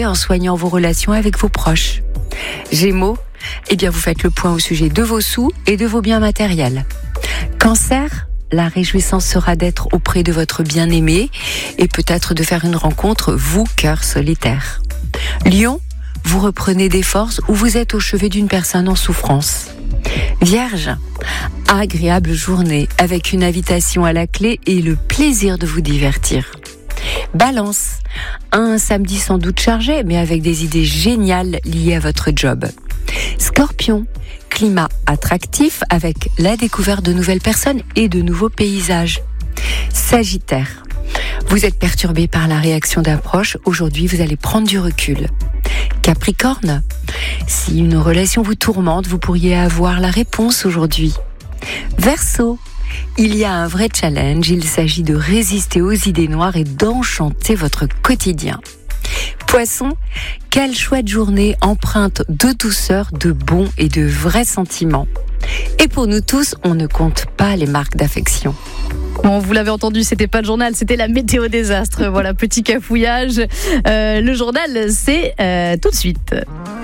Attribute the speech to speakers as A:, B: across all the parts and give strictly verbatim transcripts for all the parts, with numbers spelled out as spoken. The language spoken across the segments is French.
A: en soignant vos relations avec vos proches. Gémeaux, eh bien vous faites le point au sujet de vos sous et de vos biens matériels. Cancer, la réjouissance sera d'être auprès de votre bien-aimé et peut-être de faire une rencontre, vous, cœur solitaire. Lion, vous reprenez des forces ou vous êtes au chevet d'une personne en souffrance. Vierge, agréable journée avec une invitation à la clé et le plaisir de vous divertir. Balance, un samedi sans doute chargé mais avec des idées géniales liées à votre job. Scorpion, climat attractif avec la découverte de nouvelles personnes et de nouveaux paysages. Sagittaire, vous êtes perturbé par la réaction d'un proche, aujourd'hui vous allez prendre du recul. Capricorne, si une relation vous tourmente, vous pourriez avoir la réponse aujourd'hui. Verseau, il y a un vrai challenge, il s'agit de résister aux idées noires et d'enchanter votre quotidien. Poisson, quelle chouette journée empreinte de douceur, de bons et de vrais sentiments. Et pour nous tous, on ne compte pas les marques d'affection.
B: Bon, vous l'avez entendu, c'était pas le journal, c'était la météo désastre. Voilà, petit cafouillage. Euh, le journal, c'est euh, tout de suite.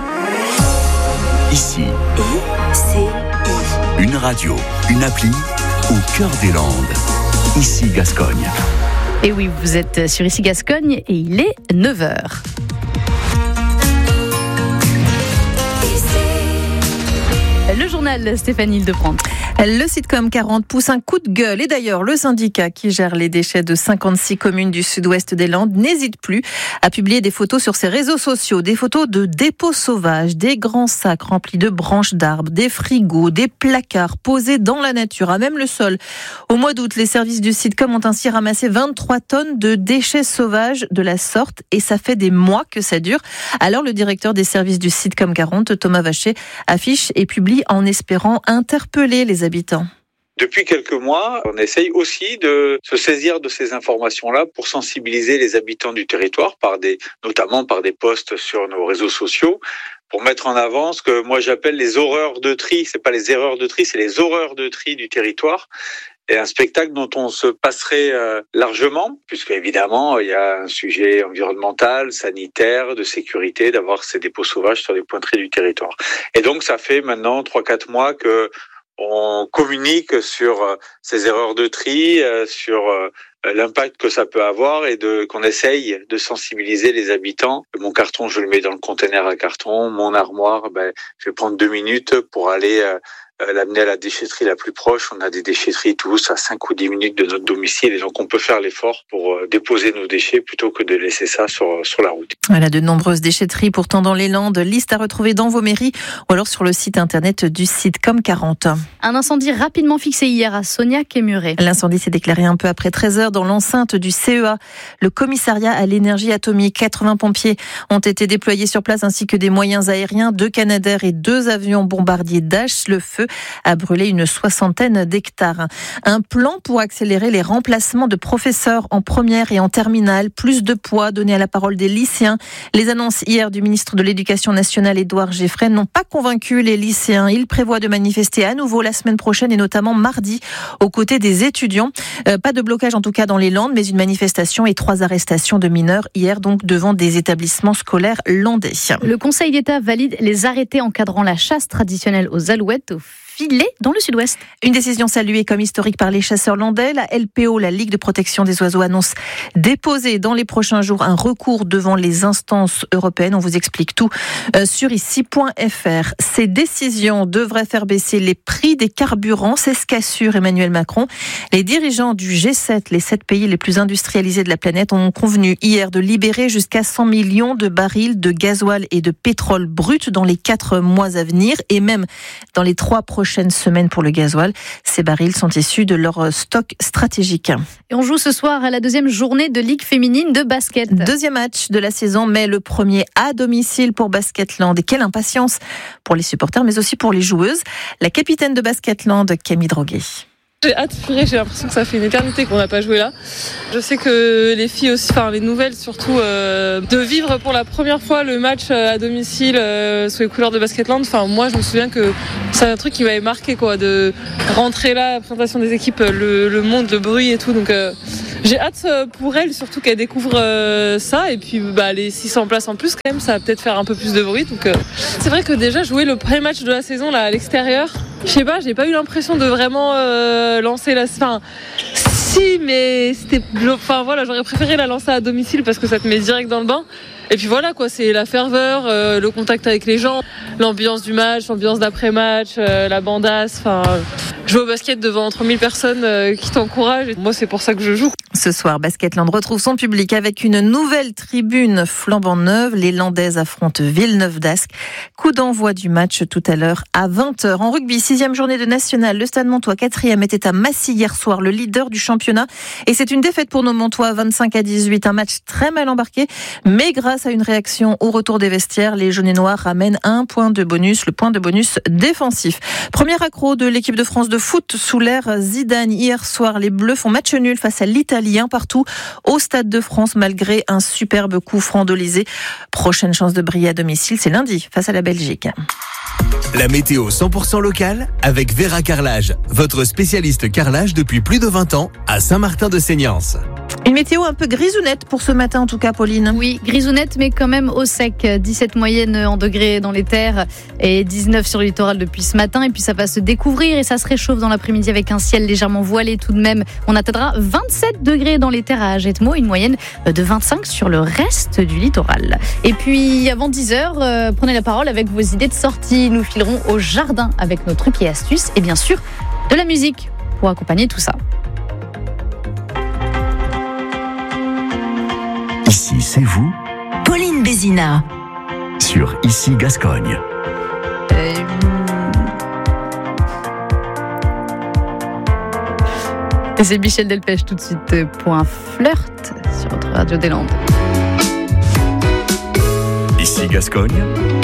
C: Ici,
A: Et c'est
C: une radio, une appli au cœur des Landes. Ici Gascogne.
B: Et oui, vous êtes sur Ici Gascogne et il est neuf heures. Le journal, Stéphanie Hildebrand.
D: Le Sitcom quarante pousse un coup de gueule. Et d'ailleurs, le syndicat qui gère les déchets de cinquante-six communes du sud-ouest des Landes n'hésite plus à publier des photos sur ses réseaux sociaux. Des photos de dépôts sauvages, des grands sacs remplis de branches d'arbres, des frigos, des placards posés dans la nature, à même le sol. Au mois d'août, les services du Sitcom ont ainsi ramassé vingt-trois tonnes de déchets sauvages de la sorte. Et ça fait des mois que ça dure. Alors, le directeur des services du Sitcom quarante, Thomas Vacher, affiche et publie en espérant interpeller les habitants.
E: Depuis quelques mois, on essaye aussi de se saisir de ces informations-là pour sensibiliser les habitants du territoire, par des, notamment par des posts sur nos réseaux sociaux, pour mettre en avant ce que moi j'appelle les horreurs de tri. C'est pas les erreurs de tri, c'est les horreurs de tri du territoire. Et un spectacle dont on se passerait euh, largement, puisque évidemment il y a un sujet environnemental, sanitaire, de sécurité, d'avoir ces dépôts sauvages sur les points de tri du territoire. Et donc ça fait maintenant trois quatre mois que on communique sur euh, ces erreurs de tri, euh, sur euh, l'impact que ça peut avoir et de qu'on essaye de sensibiliser les habitants. Mon carton, je le mets dans le conteneur à carton. Mon armoire, ben, je vais prendre deux minutes pour aller euh, l'amener à la déchetterie la plus proche. On a des déchetteries tous à cinq ou dix minutes de notre domicile et donc on peut faire l'effort pour déposer nos déchets plutôt que de laisser ça sur, sur la route.
D: Voilà, de nombreuses déchetteries pourtant dans les Landes. Liste à retrouver dans vos mairies ou alors sur le site internet du Sitcom quarante.
B: Un incendie rapidement fixé hier à Sognac-et-Muret.
D: L'incendie s'est déclaré un peu après treize heures dans l'enceinte du C E A, le commissariat à l'énergie atomique. quatre-vingts pompiers ont été déployés sur place ainsi que des moyens aériens, deux Canadair et deux avions bombardiers Dash. Le feu a brûlé une soixantaine d'hectares. Un plan pour accélérer les remplacements de professeurs en première et en terminale. Plus de poids donné à la parole des lycéens. Les annonces hier du ministre de l'Éducation nationale, Édouard Geoffrey, n'ont pas convaincu les lycéens. Il prévoit de manifester à nouveau la semaine prochaine et notamment mardi aux côtés des étudiants. Euh, pas de blocage en tout cas dans les Landes, mais une manifestation et trois arrestations de mineurs hier donc devant des établissements scolaires landais.
B: Le Conseil d'État valide les arrêtés encadrant la chasse traditionnelle aux alouettes au filet dans le sud-ouest.
D: Une décision saluée comme historique par les chasseurs landais. La L P O, la Ligue de protection des oiseaux, annonce déposer dans les prochains jours un recours devant les instances européennes. On vous explique tout sur ici point f r. Ces décisions devraient faire baisser les prix des carburants. C'est ce qu'assure Emmanuel Macron. Les dirigeants du G sept, les sept pays les plus industrialisés de la planète, ont convenu hier de libérer jusqu'à cent millions de barils de gasoil et de pétrole brut dans les quatre mois à venir et même dans les trois prochaines semaines pour le gasoil. Ces barils sont issus de leur stock stratégique.
B: Et on joue ce soir à la deuxième journée de Ligue féminine de basket.
D: Deuxième match de la saison, mais le premier à domicile pour Basketland. Et quelle impatience pour les supporters, mais aussi pour les joueuses. La capitaine de Basketland, Camille Droguet.
F: J'ai hâte, j'ai l'impression que ça fait une éternité qu'on n'a pas joué là. Je sais que les filles aussi, enfin les nouvelles surtout, euh, de vivre pour la première fois le match à domicile euh, sous les couleurs de Basketland. Enfin moi je me souviens que c'est un truc qui m'avait marqué quoi, de rentrer là, la présentation des équipes, le, le monde, le bruit et tout. Donc euh, j'ai hâte pour elle, surtout qu'elle découvre euh, ça. Et puis bah, les six cents places en plus, quand même, ça va peut-être faire un peu plus de bruit. Donc, euh... c'est vrai que déjà, jouer le premier match de la saison là, à l'extérieur, je sais pas, j'ai pas eu l'impression de vraiment euh, lancer la... Enfin, si, mais c'était... Enfin, voilà, j'aurais préféré la lancer à domicile parce que ça te met direct dans le bain. Et puis voilà, quoi, c'est la ferveur, euh, le contact avec les gens, l'ambiance du match, l'ambiance d'après-match, euh, la bandasse, enfin... Jouer au basket devant trente mille personnes euh, qui t'encouragent. Et moi, c'est pour ça que je joue.
D: Ce soir, Basketland retrouve son public avec une nouvelle tribune flambant neuve. Les Landaises affrontent Villeneuve d'Ascq. Coup d'envoi du match tout à l'heure à vingt heures. En rugby, sixième journée de national. Le Stade Montois, quatrième, était à Massy hier soir, le leader du championnat. Et c'est une défaite pour nos Montois, vingt-cinq à dix-huit. Un match très mal embarqué. Mais grâce à une réaction au retour des vestiaires, les jaunes et noirs ramènent un point de bonus, le point de bonus défensif. Premier accro de l'équipe de France de foot sous l'ère Zidane. Hier soir, les Bleus font match nul face à l'Italie, un partout au Stade de France, malgré un superbe coup franc d'Olysée. Prochaine chance de briller à domicile, c'est lundi, face à la Belgique.
G: La météo cent pour cent locale avec Vera Carrelage, votre spécialiste carrelage depuis plus de vingt ans à Saint-Martin-de-Seignance.
D: Une météo un peu grisounette pour ce matin en tout cas, Pauline.
B: Oui, grisounette mais quand même au sec. dix-sept moyenne en degrés dans les terres et dix-neuf sur le littoral depuis ce matin. Et puis ça va se découvrir et ça se réchauffe dans l'après-midi avec un ciel légèrement voilé tout de même. On atteindra vingt-sept degrés dans les terres à Agetmo, une moyenne de vingt-cinq sur le reste du littoral. Et puis avant dix heures, euh, prenez la parole avec vos idées de sortie. Nous filerons au jardin avec nos trucs et astuces et bien sûr de la musique pour accompagner tout ça.
C: Ici, c'est vous,
H: Pauline Bézina.
C: sur Ici Gascogne.
B: Euh... Et c'est Michel Delpech tout de suite pour un flirt sur votre radio des Landes.
C: Ici Gascogne,